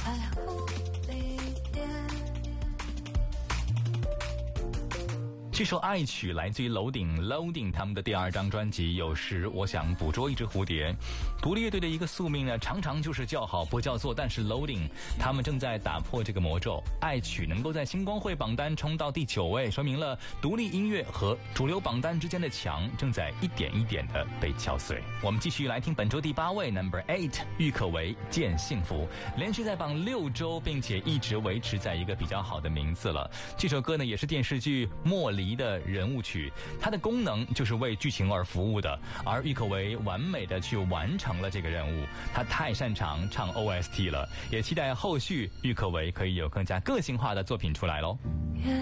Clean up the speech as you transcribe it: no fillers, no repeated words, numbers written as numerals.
这首爱曲来自于楼顶 Loading 他们的第2张专辑《有时我想捕捉一只蝴蝶》。独立乐队的一个宿命呢，常常就是叫好不叫座，但是 Loading 他们正在打破这个魔咒，爱曲能够在星光会榜单冲到第9位，说明了独立音乐和主流榜单之间的墙正在一点一点的被敲碎。我们继续来听本周第8位 Number 8郁可唯《见幸福》，连续在榜6周，并且一直维持在一个比较好的名次了。这首歌呢也是电视剧莫离的人物曲，它的功能就是为剧情而服务的，而郁可唯完美的去完成了这个任务。她太擅长唱 OST 了，也期待后续郁可唯可以有更加个性化的作品出来咯。